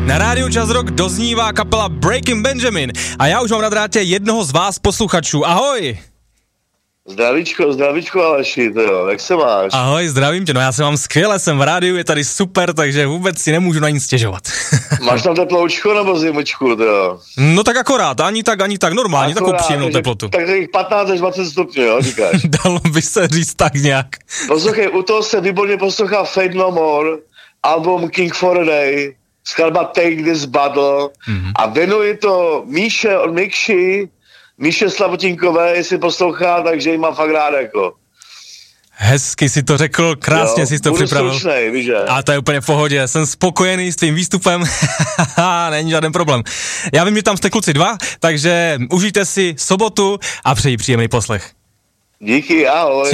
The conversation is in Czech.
Na rádiu Čas Rock doznívá kapela Breaking Benjamin a já už mám na drátě jednoho z vás posluchačů. Ahoj! Zdravíčko Aleši, jak se máš? Ahoj, zdravím tě, no já se mám skvěle, jsem v rádiu, je tady super, takže vůbec si nemůžu na nic stěžovat. Máš tam teploučko nebo zimučku, No tak akorát, ani tak, normálně, takovou příjemnou teplotu. Tak 15 až 20 stupňů, jo, říkáš? Dalo by se říct tak nějak. Poslouchej, u toho se výborně poslouchá Fate No More, album King for a Day, skladba Take This Battle a věnuji to Míše od Mikši, Míše Slavotinkové, jestli poslouchá, takže jí mám fakt rád, jako. Hezky si to řekl, krásně si to připravil. Slušnej, víš, že? A to je úplně v pohodě, jsem spokojený s tvým výstupem, není žádný problém. Já vím, že tam jste kluci 2, takže užijte si sobotu a přeji příjemný poslech. Díky, ahoj.